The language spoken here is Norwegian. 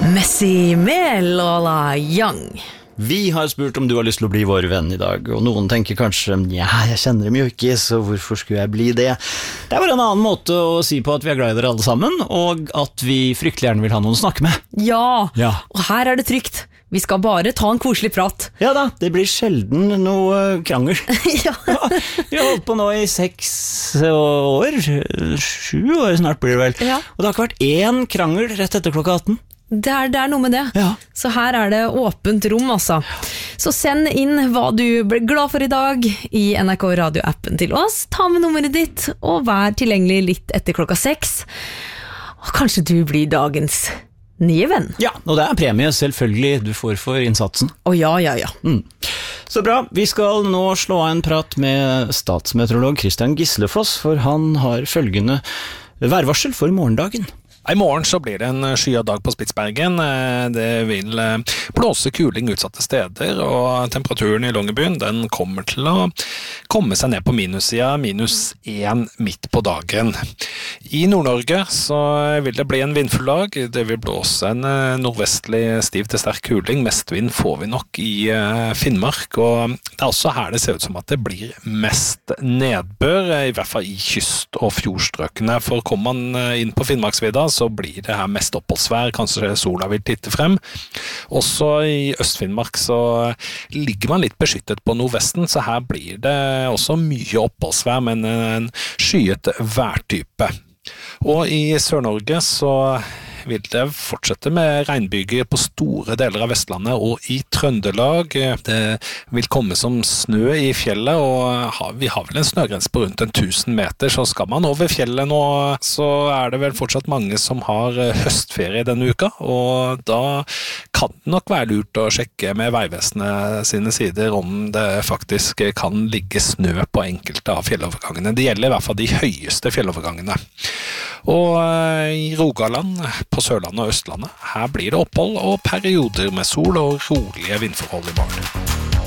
Messi med Lola Young. Vi har spurt om du har lyst til å bli vår venn i dag, og noen tenker kanskje, ja, jeg kjenner dem jo ikke, så hvorfor skulle jeg bli det? Det er bare en annen måte å si på at vi er glad i dere alle sammen, og at vi fryktelig gjerne vil ha noen å snakke med. Ja, og her er det trygt. Vi skal bare ta en koselig prat. Ja da, det blir sjelden noe krangel. Ja. Vi har holdt på nå i 6 år, 7 år snart blir det vel, og det har ikke vært én krangel rett etter klokka 18. Det er noe med det. Ja. Så her er det åpent rom, altså. Så send inn hva du ble glad for i dag i NRK Radio-appen til oss. Ta med nummeret ditt, og vær tilgjengelig litt etter klokka 6. Og kanskje du blir dagens nye venn. Ja, og det er premie selvfølgelig du får for innsatsen. Å ja. Så bra, vi skal nå slå av en prat med statsmeteorolog Christian Gislefoss, for han har følgende værvarsel for morgendagen. I morgen så blir det en skyet dag på Spitsbergen. Det vil blåse kuling utsatte steder, og temperaturen i Longyearbyen den kommer til å komme seg ned på minussida, -1 midt på dagen. I Nord-Norge så vil det bli en vindfull dag. Det vil blåse en nordvestlig stiv til sterk kuling. Mestvind får vi nok i Finnmark, og det er også her det ser ut som at det blir mest nedbør, i hvert fall i kyst- og fjordstrøkene. For kommer man inn på Finnmarksvidda, så blir det her mest oppholdsvær, kanskje sola vil titte frem. Også i Øst-Finnmark så ligger man litt beskyttet på nordvesten, så her blir det også mye oppholdsvær, men en skyet værtype. Og i Sør-Norge så vil det fortsette med regnbyger på store deler av Vestlandet og i Trøndelag. Det vil komme som snø i fjellet, og vi har vel en snøgrense på rundt 1000 meter, så skal man over fjellet nå, så er det vel fortsatt mange som har høstferie denne uka, og da kan det nok være lurt å sjekke med Vegvesenet sine sider om det faktisk kan ligge snø på enkelte av fjellovergangene. Det gjelder i hvert fall de høyeste fjellovergangene. Og i Rogaland, på Sørlandet og Østlandet, her blir det opphold og perioder med sol og rolige vindforhold i morgen.